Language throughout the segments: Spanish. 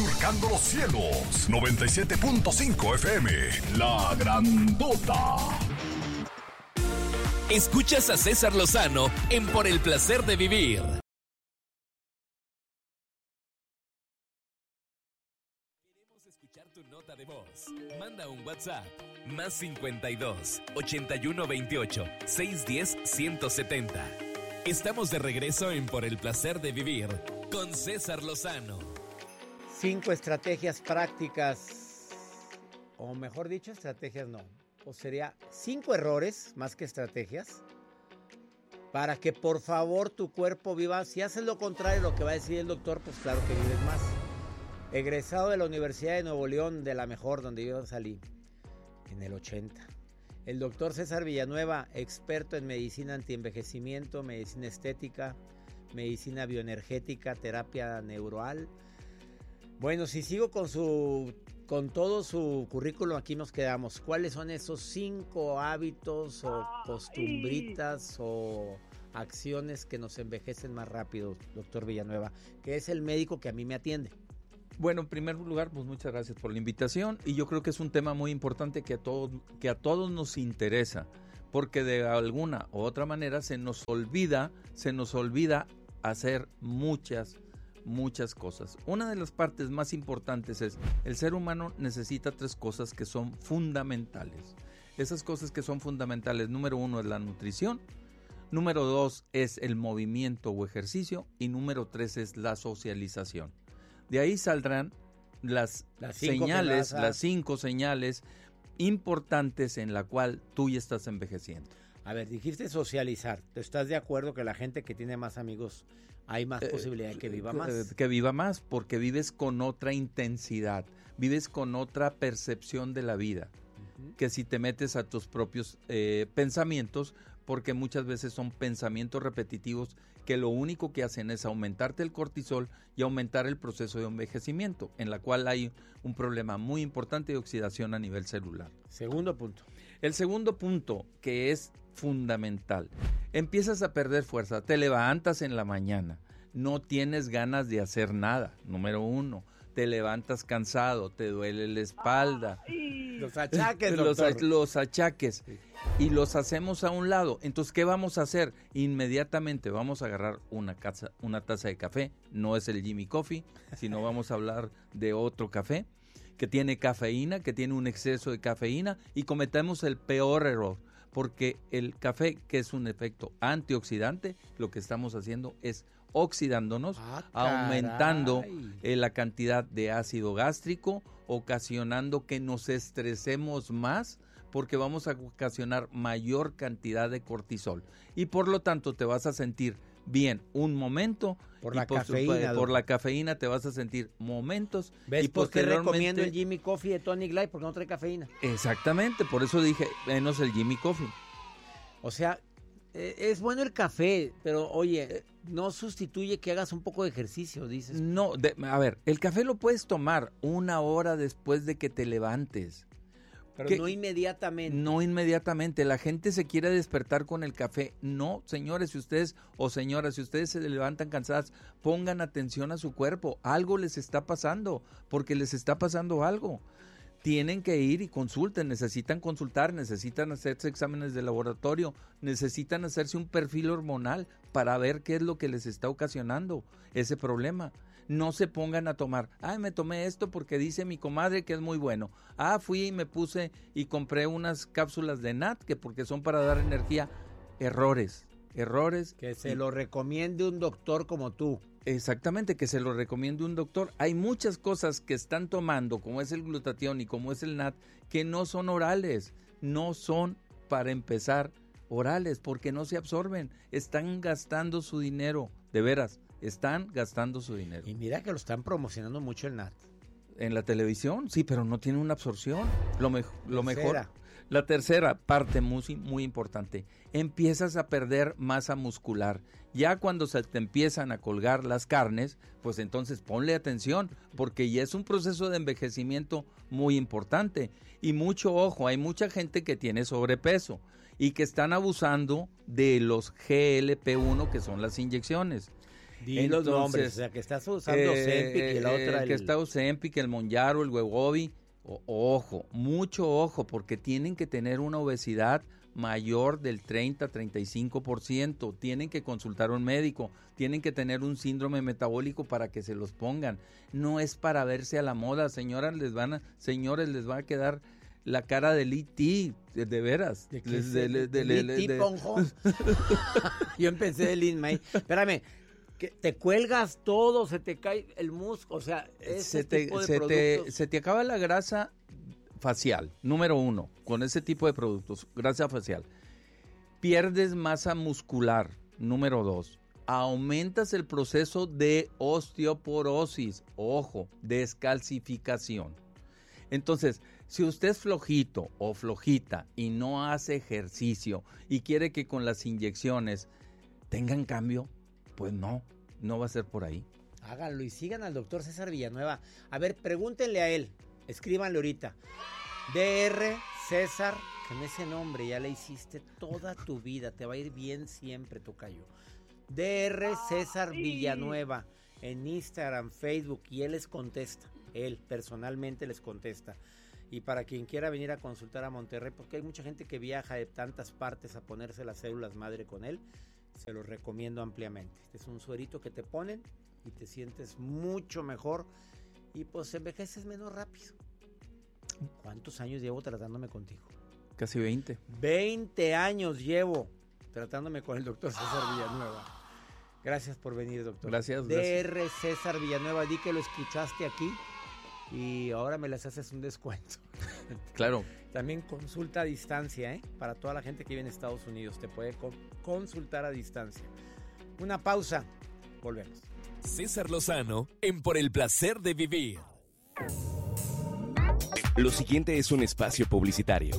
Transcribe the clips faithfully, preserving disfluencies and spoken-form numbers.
surcando los cielos. noventa y siete punto cinco F M, La Grandota. Escuchas a César Lozano en Por el Placer de Vivir. Queremos escuchar tu nota de voz. Manda un WhatsApp. Más cincuenta y dos, ochenta y uno veintiocho, seiscientos diez, ciento setenta. Estamos de regreso en Por el Placer de Vivir con César Lozano. Cinco estrategias prácticas, o mejor dicho, estrategias no. O sería cinco errores, más que estrategias, para que por favor tu cuerpo viva. Si haces lo contrario, lo que va a decir el doctor, pues claro que vives más. Egresado de la Universidad de Nuevo León, de la mejor, donde yo salí, en el ochenta. El doctor César Villanueva, experto en medicina antienvejecimiento, medicina estética, medicina bioenergética, terapia neural. Bueno, si sigo con su... Con todo su currículum, aquí nos quedamos. ¿Cuáles son esos cinco hábitos o costumbritas o acciones que nos envejecen más rápido, doctor Villanueva? Que es el médico que a mí me atiende. Bueno, en primer lugar, pues muchas gracias por la invitación. Y yo creo que es un tema muy importante que a todos, que a todos nos interesa. Porque de alguna u otra manera se nos olvida, se nos olvida hacer muchas muchas cosas. Una de las partes más importantes es el ser humano necesita tres cosas que son fundamentales. Esas cosas que son fundamentales, número uno es la nutrición, número dos es el movimiento o ejercicio y número tres es la socialización. De ahí saldrán las, las señales, las cinco señales importantes en la cual tú ya estás envejeciendo. A ver, dijiste socializar. ¿Estás de acuerdo que la gente que tiene más amigos hay más eh, posibilidad de que viva más? Que viva más porque vives con otra intensidad, vives con otra percepción de la vida, uh-huh. que si te metes a tus propios eh, pensamientos, porque muchas veces son pensamientos repetitivos que lo único que hacen es aumentarte el cortisol y aumentar el proceso de envejecimiento, en la cual hay un problema muy importante de oxidación a nivel celular. Segundo punto. El segundo punto, que es fundamental, empiezas a perder fuerza, te levantas en la mañana, no tienes ganas de hacer nada, número uno, te levantas cansado, te duele la espalda. Ay, los achaques, los, doctor. los achaques, y los hacemos a un lado. Entonces, ¿qué vamos a hacer? Inmediatamente vamos a agarrar una, casa, una taza de café, no es el Jimmy Coffee, sino vamos a hablar de otro café, que tiene cafeína, que tiene un exceso de cafeína, y cometemos el peor error, porque el café, que es un efecto antioxidante, lo que estamos haciendo es oxidándonos, ah, aumentando eh, la cantidad de ácido gástrico, ocasionando que nos estresemos más, porque vamos a ocasionar mayor cantidad de cortisol, y por lo tanto te vas a sentir bien un momento, por y la por, cafeína, por la cafeína te vas a sentir momentos. ¿Ves y por qué posteriormente recomiendo el Jimmy Coffee de Tonic Light? Porque no trae cafeína. Exactamente, por eso dije menos el Jimmy Coffee. O sea, eh, es bueno el café, pero oye, no sustituye que hagas un poco de ejercicio, dices. No, de, a ver, el café lo puedes tomar una hora después de que te levantes. Pero que, no inmediatamente. No inmediatamente. La gente se quiere despertar con el café. No, señores, si ustedes o señoras, si ustedes se levantan cansadas, pongan atención a su cuerpo. Algo les está pasando, porque les está pasando algo. Tienen que ir y consulten, necesitan consultar, necesitan hacerse exámenes de laboratorio, necesitan hacerse un perfil hormonal para ver qué es lo que les está ocasionando ese problema. No se pongan a tomar, ah, me tomé esto porque dice mi comadre que es muy bueno. Ah, fui y me puse y compré unas cápsulas de N A T que porque son para dar energía. Errores, errores. Que se y... lo recomiende un doctor como tú. Exactamente, que se lo recomiende un doctor. Hay muchas cosas que están tomando, como es el glutatión y como es el N A T, que no son orales, no son, para empezar, orales, porque no se absorben. Están gastando su dinero, de veras, están gastando su dinero. Y mira que lo están promocionando mucho el N A T. En la televisión, sí, pero no tiene una absorción. Lo, me, lo mejor. La tercera parte muy, muy importante, empiezas a perder masa muscular. Ya cuando se te empiezan a colgar las carnes, pues entonces ponle atención, porque ya es un proceso de envejecimiento muy importante. Y mucho ojo, hay mucha gente que tiene sobrepeso y que están abusando de los G L P uno, que son las inyecciones. Di los nombres, o sea, que estás usando eh, Ozempic y la eh, otra... Que el... está Ozempic, el Mounjaro, el Wegovy. O, ojo, mucho ojo, porque tienen que tener una obesidad mayor del treinta a treinta y cinco por ciento. Tienen que consultar a un médico. Tienen que tener un síndrome metabólico para que se los pongan. No es para verse a la moda. Señoras, les van a, señores, les va a quedar la cara del E T, de, de veras. ¿De qué Les- de, de- de, de- de, de- de- Ponjo? Yo empecé de Lin May. Espérame, que te cuelgas todo, se te cae el musgo, o sea, ese se te, tipo de se, productos. te, se te acaba la grasa facial, número uno, con ese tipo de productos, grasa facial. Pierdes masa muscular, número dos. Aumentas el proceso de osteoporosis, ojo, descalcificación. Entonces, si usted es flojito o flojita y no hace ejercicio y quiere que con las inyecciones tengan cambio, pues no, no va a ser por ahí. Háganlo y sigan al doctor César Villanueva. A ver, pregúntenle a él, escríbanle ahorita. D R César, que en ese nombre ya le hiciste toda tu vida, te va a ir bien siempre, tocayo. D R César Villanueva en Instagram, Facebook, y él les contesta, él personalmente les contesta. Y para quien quiera venir a consultar a Monterrey, porque hay mucha gente que viaja de tantas partes a ponerse las células madre con él, se los recomiendo ampliamente. Este es un suerito que te ponen y te sientes mucho mejor y pues envejeces menos rápido. ¿Cuántos años llevo tratándome contigo? Casi veinte. veinte años llevo tratándome con el doctor César Villanueva. Gracias por venir, doctor. Gracias, D R César Villanueva, di que lo escuchaste aquí y ahora me les haces un descuento. Claro. También consulta a distancia, ¿eh? Para toda la gente que vive en Estados Unidos, te puede con- consultar a distancia. Una pausa, volvemos. César Lozano en Por el Placer de Vivir. Lo siguiente es un espacio publicitario.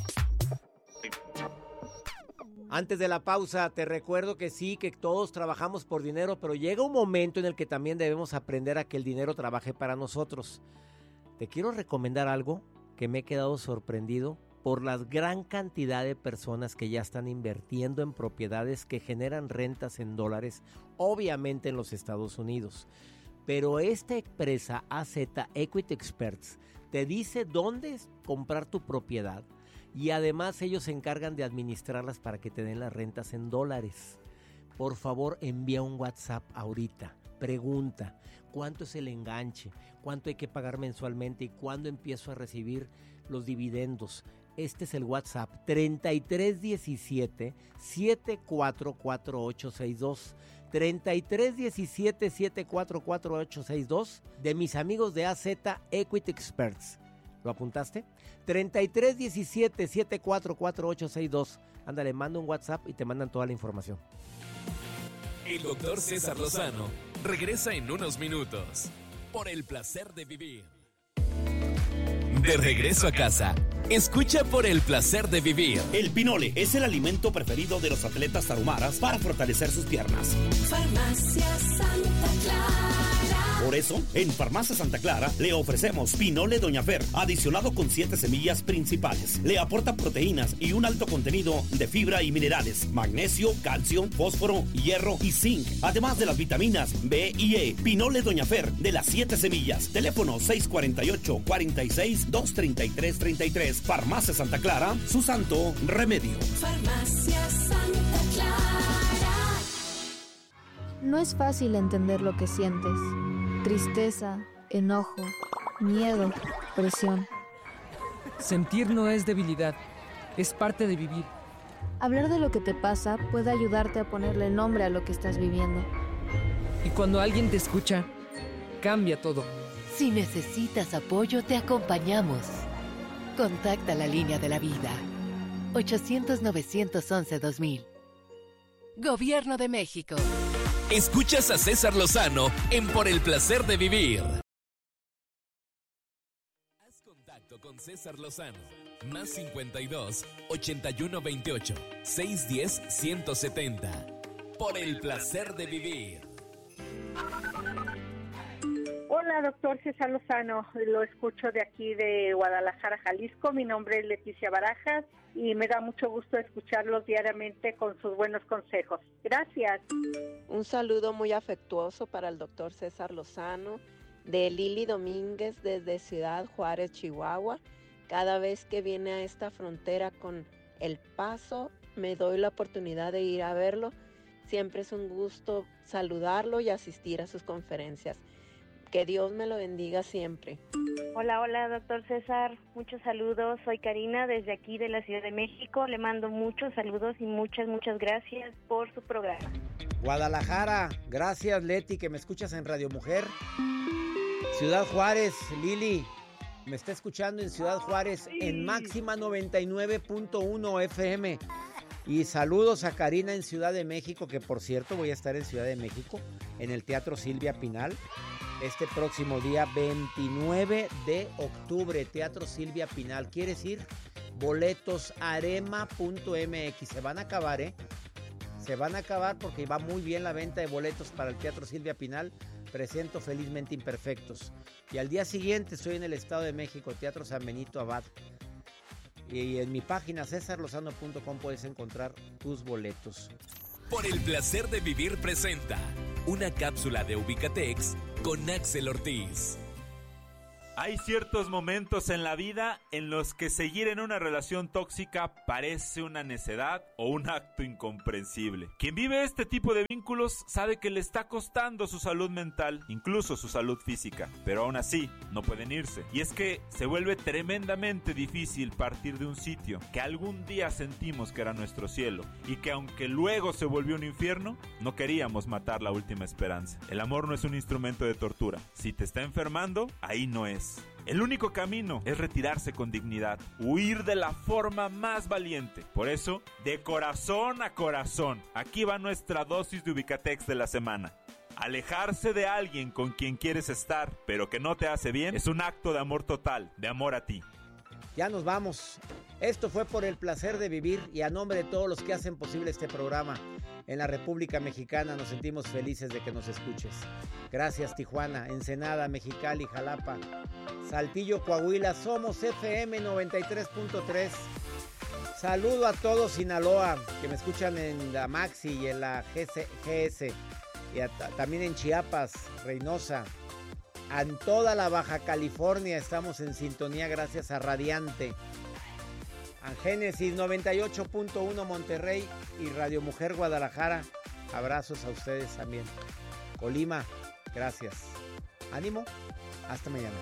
Antes de la pausa, te recuerdo que sí, que todos trabajamos por dinero, pero llega un momento en el que también debemos aprender a que el dinero trabaje para nosotros. Te quiero recomendar algo que me he quedado sorprendido por la gran cantidad de personas que ya están invirtiendo en propiedades que generan rentas en dólares, obviamente en los Estados Unidos. Pero esta empresa A Z Equity Experts te dice dónde comprar tu propiedad y además ellos se encargan de administrarlas para que te den las rentas en dólares. Por favor, envía un WhatsApp ahorita. Pregunta, ¿cuánto es el enganche? ¿Cuánto hay que pagar mensualmente? ¿Y cuándo empiezo a recibir los dividendos? Este es el WhatsApp, treinta y tres diecisiete, setenta y cuatro cuarenta y ocho sesenta y dos. treinta y tres diecisiete, setenta y cuatro cuarenta y ocho sesenta y dos de mis amigos de A Z Equity Experts. ¿Lo apuntaste? treinta y tres diecisiete, setenta y cuatro cuarenta y ocho sesenta y dos. Ándale, manda un WhatsApp y te mandan toda la información. El doctor César Lozano regresa en unos minutos. Por el placer de vivir. De regreso a casa, escucha Por el Placer de Vivir. El pinole es el alimento preferido de los atletas tarahumaras para fortalecer sus piernas. Farmacia Santa Clara. Por eso, en Farmacia Santa Clara le ofrecemos pinole Doña Fer, adicionado con siete semillas principales. Le aporta proteínas y un alto contenido de fibra y minerales, magnesio, calcio, fósforo, hierro y zinc, además de las vitaminas B y E. Pinole Doña Fer de las siete semillas. Teléfono seis cuatro ocho, cuarenta y seis, doscientos treinta y tres treinta y tres. Farmacia Santa Clara, su santo remedio. Farmacia Santa Clara. No es fácil entender lo que sientes. Tristeza, enojo, miedo, presión. Sentir no es debilidad, es parte de vivir. Hablar de lo que te pasa puede ayudarte a ponerle nombre a lo que estás viviendo. Y cuando alguien te escucha, cambia todo. Si necesitas apoyo, te acompañamos. Contacta la línea de la vida. ochocientos, novecientos once, dos mil. Gobierno de México. Escuchas a César Lozano en Por el Placer de Vivir. Haz contacto con César Lozano. Más cincuenta y dos, ochenta y uno veintiocho, seiscientos diez, ciento setenta. Por el Placer de Vivir. Hola, Hola, doctor César Lozano. Lo escucho de aquí de Guadalajara, Jalisco. Mi nombre es Leticia Barajas y me da mucho gusto escucharlos diariamente con sus buenos consejos. Gracias. Un saludo muy afectuoso para el doctor César Lozano, de Lili Domínguez desde Ciudad Juárez, Chihuahua. Cada vez que viene a esta frontera con El Paso, me doy la oportunidad de ir a verlo. Siempre es un gusto saludarlo y asistir a sus conferencias. Que Dios me lo bendiga siempre. Hola, hola, doctor César. Muchos saludos. Soy Karina desde aquí de la Ciudad de México. Le mando muchos saludos y muchas, muchas gracias por su programa. Guadalajara, gracias Leti, que me escuchas en Radio Mujer. Ciudad Juárez, Lili, me está escuchando en Ciudad Juárez en Máxima noventa y nueve punto uno F M. Y saludos a Karina en Ciudad de México, que por cierto voy a estar en Ciudad de México, en el Teatro Silvia Pinal, este próximo día veintinueve de octubre, Teatro Silvia Pinal. ¿Quieres ir? Boletos arema punto m x. Se van a acabar, ¿eh? Se van a acabar porque va muy bien la venta de boletos para el Teatro Silvia Pinal. Presento Felizmente Imperfectos. Y al día siguiente estoy en el Estado de México, Teatro San Benito Abad. Y en mi página cesar lozano punto com puedes encontrar tus boletos. Por el placer de vivir presenta una cápsula de Ubicatex con Axel Ortiz. Hay ciertos momentos en la vida en los que seguir en una relación tóxica parece una necedad o un acto incomprensible. Quien vive este tipo de vínculos sabe que le está costando su salud mental, incluso su salud física, pero aún así no pueden irse. Y es que se vuelve tremendamente difícil partir de un sitio que algún día sentimos que era nuestro cielo y que aunque luego se volvió un infierno, no queríamos matar la última esperanza. El amor no es un instrumento de tortura. Si te está enfermando, ahí no es. El único camino es retirarse con dignidad, huir de la forma más valiente. Por eso, de corazón a corazón, aquí va nuestra dosis de Ubicatex de la semana. Alejarse de alguien con quien quieres estar, pero que no te hace bien, es un acto de amor total, de amor a ti. Ya nos vamos. Esto fue Por el Placer de Vivir y a nombre de todos los que hacen posible este programa en la República Mexicana, nos sentimos felices de que nos escuches. Gracias Tijuana, Ensenada, Mexicali, Jalapa, Saltillo, Coahuila. Somos F M noventa y tres punto tres. Saludo a todos Sinaloa, que me escuchan en la Maxi y en la G S, y a, también en Chiapas, Reynosa. En toda la Baja California estamos en sintonía gracias a Radiante. Génesis noventa y ocho punto uno Monterrey y Radio Mujer Guadalajara. Abrazos a ustedes también. Colima, gracias. Ánimo, hasta mañana.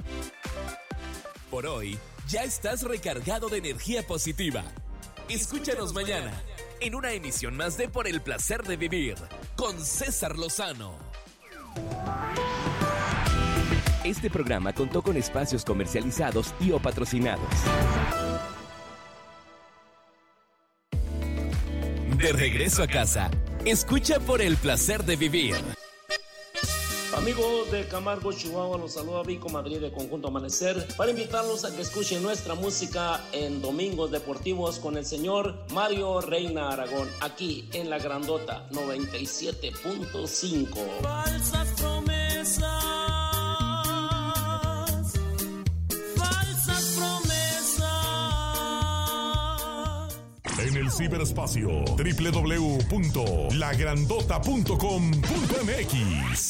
Por hoy, ya estás recargado de energía positiva. Escúchanos mañana en una emisión más de Por el Placer de Vivir con César Lozano. Este programa contó con espacios comercializados y o patrocinados. De regreso a casa, escucha Por el Placer de Vivir. Amigos de Camargo, Chihuahua, los saluda Vico Madrid de Conjunto Amanecer para invitarlos a que escuchen nuestra música en Domingos Deportivos con el señor Mario Reina Aragón, aquí en La Grandota noventa y siete punto cinco. Falsas promesas, falsas promesas. En el ciberespacio, doble u doble u doble u punto la grandota punto com punto m x.